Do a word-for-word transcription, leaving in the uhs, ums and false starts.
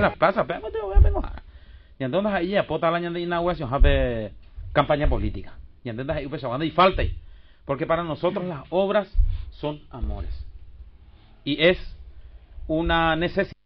las plazas, pero te voy a pegar. Y entonces ahí ya pota el año de inauguración, hace campaña política. Y entonces ahí pues y falta. Porque para nosotros las obras son amores. Y es una necesidad.